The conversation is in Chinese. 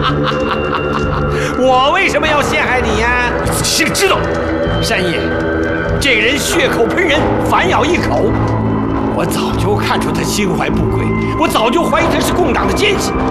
我为什么要陷害你呀？ 你仔细知道。 山野，这个人血口喷人，反咬一口。我早就看出他心怀不轨，我早就怀疑他是共党的奸细。